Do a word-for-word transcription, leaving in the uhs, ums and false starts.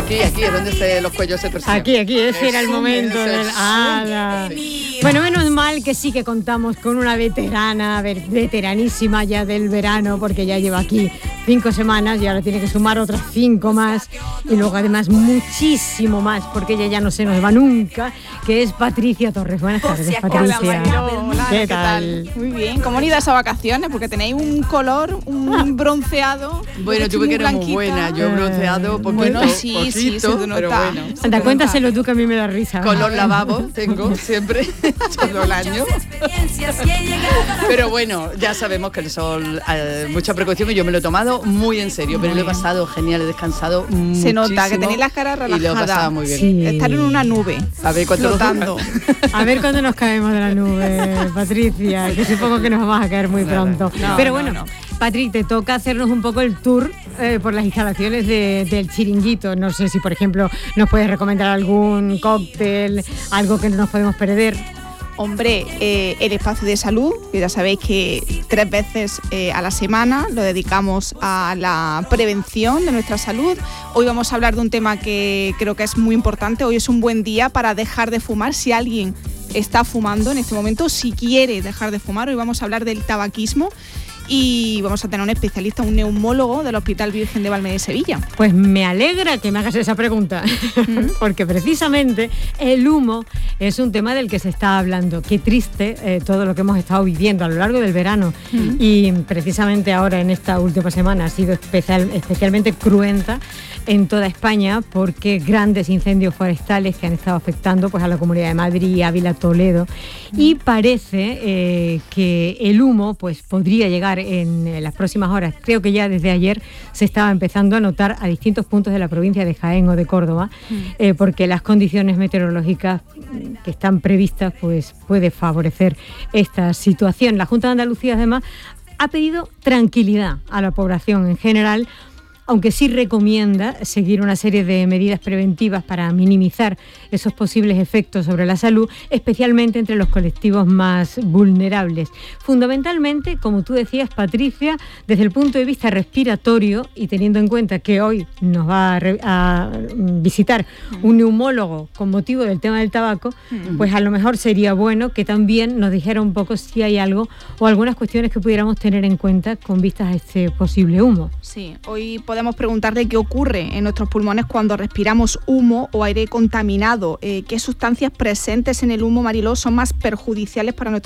Aquí, aquí es donde se, los cuellos se torcían. Aquí, aquí, ese era el momento del ala. Sí. Bueno, menos mal que sí que contamos con una veterana, veteranísima ya del verano, porque ya lleva aquí cinco semanas y ahora tiene que sumar otras cinco más y luego además muchísimo más, porque ella ya no se nos va nunca, que es Patricia Torres. Buenas tardes, Patricia. Hola, hola, ¿Qué, ¿qué tal? Muy bien. ¿Cómo han ido esas vacaciones? Porque tenéis un color, un bronceado. Bueno, tú que eres muy buena. Yo he bronceado poquito, bueno, sí, poquito, sí, se te nota. Pero bueno. Anda, cuéntaselo tú, que a mí me da risa. Color lavabo tengo siempre, todo el año. Pero bueno, ya sabemos que el sol, eh, mucha precaución, y yo me lo he tomado muy en serio, pero lo he pasado genial, he descansado muchísimo. Se nota que tenéis las caras relajadas. Y lo he pasado muy bien. Sí. Estar en una nube. A ver cuánto flotando. A ver cuándo nos caemos de la nube, Patricia, que supongo que nos vamos a caer muy pronto. No, pero no, bueno, no. Patrick, te toca hacernos un poco el tour eh, por las instalaciones de, del Chiringuito. No sé si, por ejemplo, nos puedes recomendar algún cóctel, algo que no nos podemos perder. Hombre, eh, el espacio de salud, que ya sabéis que tres veces eh, a la semana lo dedicamos a la prevención de nuestra salud. Hoy vamos a hablar de un tema que creo que es muy importante. Hoy es un buen día para dejar de fumar. Si alguien está fumando en este momento, si quiere dejar de fumar, hoy vamos a hablar del tabaquismo. Y vamos a tener un especialista, un neumólogo del Hospital Virgen de Valme de Sevilla. Pues me alegra que me hagas esa pregunta, ¿Mm? Porque precisamente el humo es un tema del que se está hablando. Qué triste eh, todo lo que hemos estado viviendo a lo largo del verano. ¿Mm? Y precisamente ahora, en esta última semana, ha sido especial, especialmente cruenta en toda España, porque grandes incendios forestales que han estado afectando pues, a la Comunidad de Madrid, Ávila, Toledo. ¿Mm? Y parece eh, que el humo pues, podría llegar en las próximas horas. Creo que ya desde ayer se estaba empezando a notar a distintos puntos de la provincia de Jaén o de Córdoba, mm. eh, porque las condiciones meteorológicas que están previstas pues puede favorecer esta situación. La Junta de Andalucía además ha pedido tranquilidad a la población en general, aunque sí recomienda seguir una serie de medidas preventivas para minimizar esos posibles efectos sobre la salud, especialmente entre los colectivos más vulnerables. Fundamentalmente, como tú decías, Patricia, desde el punto de vista respiratorio, y teniendo en cuenta que hoy nos va a, re- a visitar un neumólogo con motivo del tema del tabaco, uh-huh. pues a lo mejor sería bueno que también nos dijera un poco si hay algo o algunas cuestiones que pudiéramos tener en cuenta con vistas a este posible humo. Sí, hoy podemos preguntarle qué ocurre en nuestros pulmones cuando respiramos humo o aire contaminado. Eh, ¿Qué sustancias presentes en el humo, Mariló, son más perjudiciales para nuestra